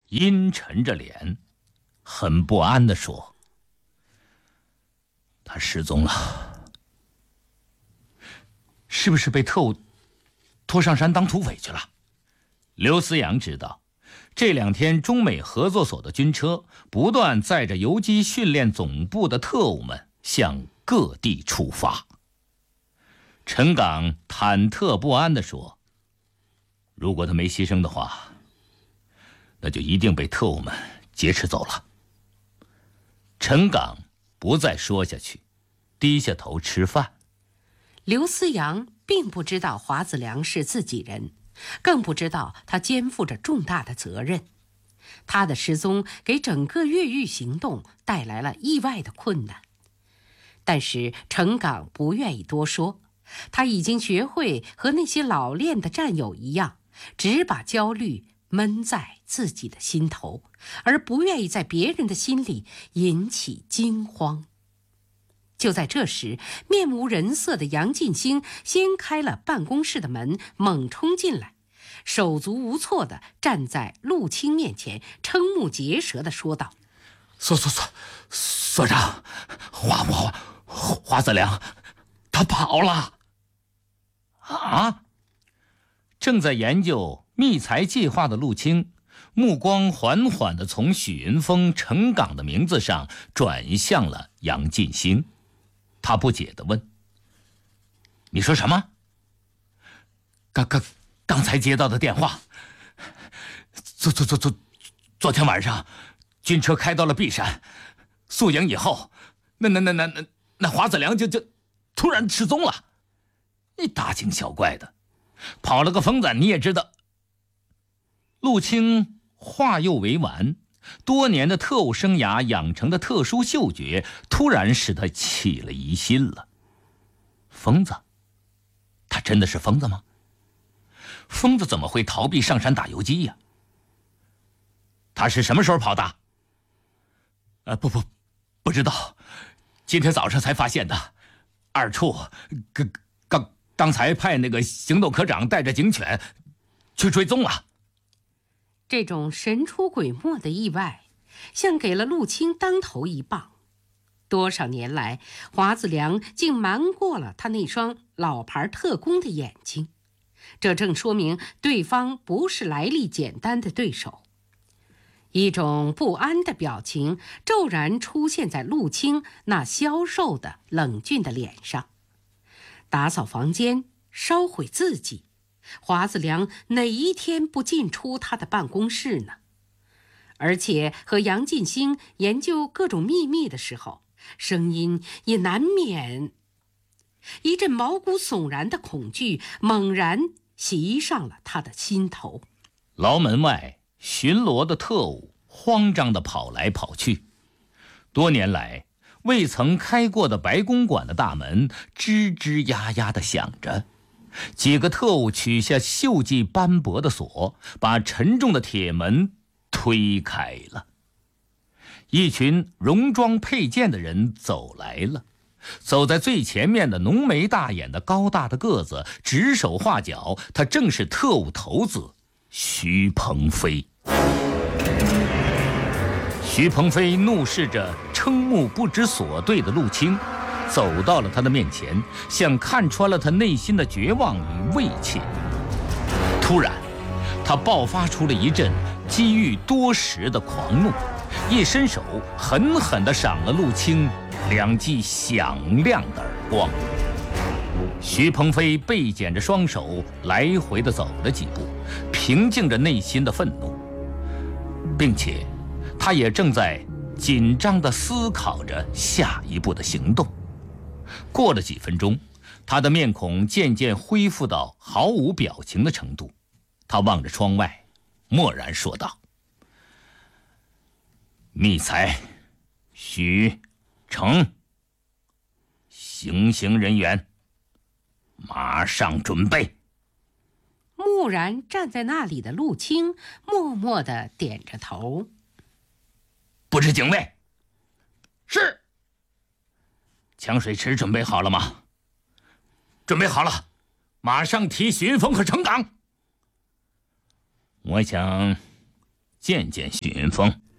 阴沉着脸，很不安地说：“他失踪了，是不是被特务拖上山当土匪去了？”刘思阳知道，这2天中美合作所的军车不断载着游击训练总部的特务们向各地出发。陈岗忐忑不安地说：“如果他没牺牲的话，那就一定被特务们劫持走了。”陈岗不再说下去，低下头吃饭。 刘思阳并不知道华子良是自己人，更不知道他肩负着重大的责任。他的失踪给整个越狱行动带来了意外的困难。但是陈岗不愿意多说，他已经学会和那些老练的战友一样，只把焦虑闷在自己的心头，而不愿意在别人的心里引起惊慌。就在这时，面无人色的杨进兴掀开了办公室的门，猛冲进来，手足无措地站在陆清面前，瞠目结舌地说道：“ 所长，华子良，他跑了。”啊！正在研究密财计划的陆清，目光缓缓地从许云峰、陈岗的名字上转向了杨进兴。他不解地问：“你说什么？”刚才接到的电话，昨天晚上，军车开到了碧山，宿营以后，那华子良就突然失踪了。你大惊小怪的，跑了个疯子，你也知道。陆清话又未完，多年的特务生涯养成的特殊嗅觉突然使他起了疑心了。疯子？他真的是疯子吗？疯子怎么会逃避上山打游击呀？他是什么时候跑的？不知道，今天早上才发现的。二处刚才派那个行动科长带着警犬去追踪了。 这种神出鬼没的意外，像给了陆清当头一棒。多少年来，华子良竟瞒过了他那双老牌特工的眼睛，这正说明对方不是来历简单的对手。一种不安的表情骤然出现在陆清那消瘦的冷峻的脸上。打扫房间，烧毁自己，华子良哪一天不进出他的办公室呢？而且和杨进兴研究各种秘密的时候，声音也难免……一阵毛骨悚然的恐惧猛然袭上了他的心头。 牢门外巡逻的特务慌张地跑来跑去，多年来未曾开过的白公馆的大门吱吱呀呀地响着。几个特务取下锈迹斑驳的锁，把沉重的铁门推开了。一群戎装佩剑的人走来了，走在最前面的浓眉大眼的高大的个子，指手画脚，他正是特务头子徐鹏飞。徐鹏飞怒视着瞠目不知所对的陆清，走到了他的面前，像看穿了他内心的绝望与畏怯。突然，他爆发出了一阵积郁多时的狂怒，一伸手狠狠地赏了陆清2记响亮的耳光。徐鹏飞背剪着双手，来回地走了几步，平静着内心的愤怒，并且他也正在紧张地思考着下一步的行动。过了几分钟，他的面孔渐渐恢复到毫无表情的程度。他望着窗外，默然说道：“密财，许成，行刑人员，马上准备。” 木然站在那里的陆清默默地点着头。 布置警卫。是。抢水池准备好了吗？准备好了，马上提许云峰和陈岗。我想见见许云峰。